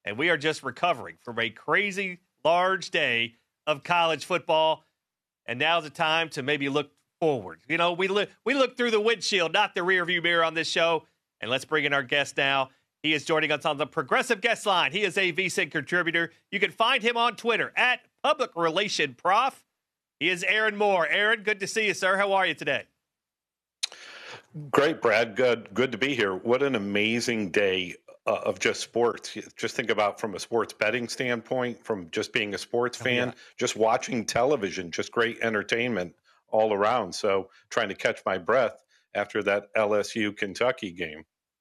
and we are just recovering from a crazy large day of college football. And now's the time to maybe look forward. You know, we look through the windshield, not the rearview mirror on this show. And let's bring in our guest now. He is joining us on the Progressive Guest Line. He is a VSiN contributor. You can find him on Twitter at Public Relation Prof. He is Aaron Moore. Aaron, good to see you, sir. How are you today? Great, Brad. Good to be here. What an amazing day of just sports. Just think about from a sports betting standpoint, from just being a sports fan, just watching television, just great entertainment all around. So trying to catch my breath after that LSU Kentucky game.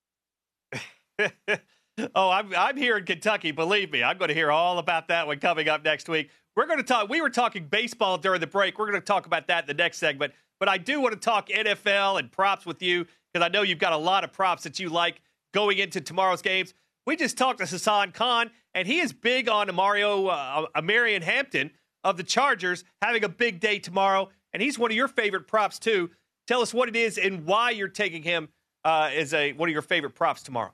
Oh, I'm here in Kentucky. Believe me, I'm going to hear all about that one coming up next week. We're going to talk. We were talking baseball during the break. We're going to talk about that in the next segment. But I do want to talk NFL and props with you because I know you've got a lot of props that you like going into tomorrow's games. We just talked to Hassan Khan, and he is big on Amarian Hampton of the Chargers having a big day tomorrow, and he's one of your favorite props too. Tell us what it is and why you're taking him as one of your favorite props tomorrow.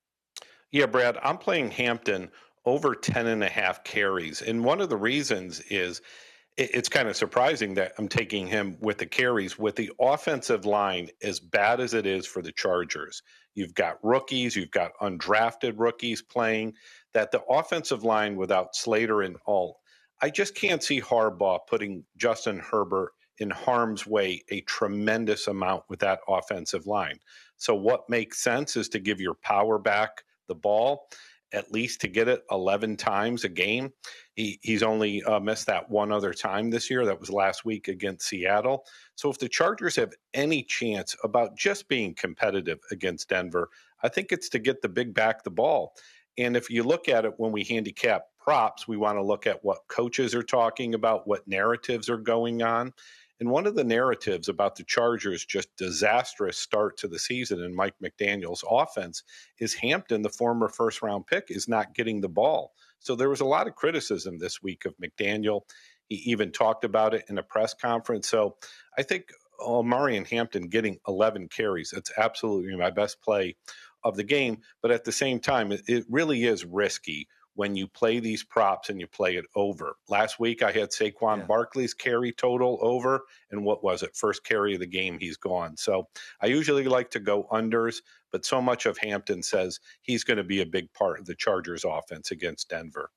Yeah, Brad, I'm playing Hampton over 10.5 carries. And one of the reasons is it's kind of surprising that I'm taking him with the carries with the offensive line as bad as it is for the Chargers. You've got rookies, you've got undrafted rookies playing, that the offensive line without Slater and Alt, I just can't see Harbaugh putting Justin Herbert in harm's way a tremendous amount with that offensive line. So what makes sense is to give your power back the ball, at least to get it 11 times a game. He's only missed that one other time this year. That was last week against Seattle. So if the Chargers have any chance about just being competitive against Denver, I think it's to get the big back the ball. And if you look at it when we handicap props, we want to look at what coaches are talking about, what narratives are going on. And one of the narratives about the Chargers' just disastrous start to the season and Mike McDaniel's offense is Hampton, the former first-round pick, is not getting the ball. So there was a lot of criticism this week of McDaniel. He even talked about it in a press conference. So I think Amarian Hampton getting 11 carries, it's absolutely my best play of the game. But at the same time, it really is risky when you play these props and you play it over. Last week, I had Saquon Barkley's carry total over, and what was it? First carry of the game, he's gone. So I usually like to go unders, but so much of Hampton says he's going to be a big part of the Chargers offense against Denver.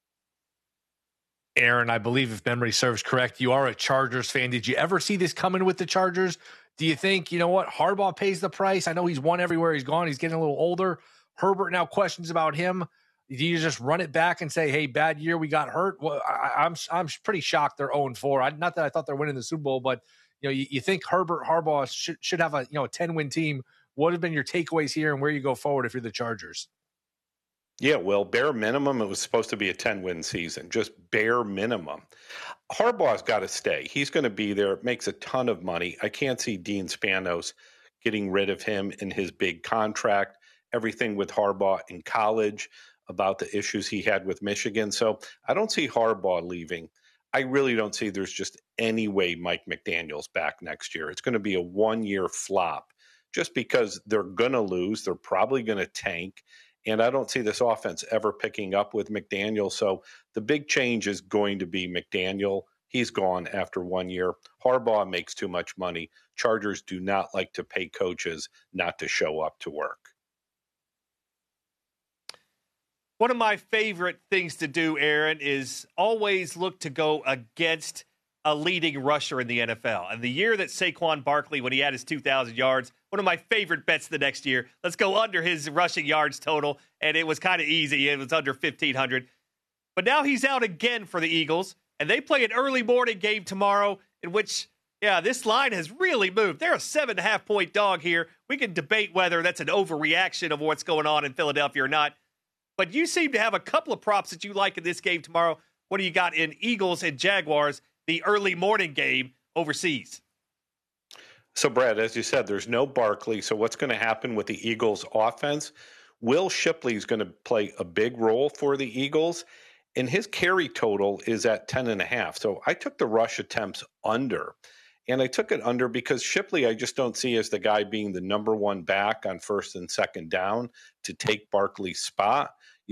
Aaron, I believe if memory serves correct, you are a Chargers fan. Did you ever see this coming with the Chargers? Do you think, you know what, Harbaugh pays the price? I know he's won everywhere he's gone. He's getting a little older. Herbert now questions about him. Do you just run it back and say, hey, bad year, we got hurt? Well, I'm pretty shocked they're 0-4. Not that I thought they're winning the Super Bowl, but you think Harbaugh should have a 10-win team. What have been your takeaways here and where you go forward if you're the Chargers? Yeah, well, bare minimum, it was supposed to be a 10-win season, just bare minimum. Harbaugh's got to stay. He's going to be there. It makes a ton of money. I can't see Dean Spanos getting rid of him in his big contract, everything with Harbaugh in college, about the issues he had with Michigan. So I don't see Harbaugh leaving. I really don't see there's just any way Mike McDaniel's back next year. It's going to be a one-year flop just because they're going to lose. They're probably going to tank. And I don't see this offense ever picking up with McDaniel. So the big change is going to be McDaniel. He's gone after 1 year. Harbaugh makes too much money. Chargers do not like to pay coaches not to show up to work. One of my favorite things to do, Aaron, is always look to go against a leading rusher in the NFL. And the year that Saquon Barkley, when he had his 2,000 yards, one of my favorite bets the next year, let's go under his rushing yards total. And it was kind of easy. It was under 1,500. But now he's out again for the Eagles. And they play an early morning game tomorrow in which, this line has really moved. They're a 7.5-point dog here. We can debate whether that's an overreaction of what's going on in Philadelphia or not. But you seem to have a couple of props that you like in this game tomorrow. What do you got in Eagles and Jaguars, the early morning game overseas? So, Brad, as you said, there's no Barkley. So what's going to happen with the Eagles offense? Will Shipley is going to play a big role for the Eagles, and his carry total is at 10.5. So I took the rush attempts under. And I took it under because Shipley, I just don't see as the guy being the number one back on first and second down to take Barkley's spot.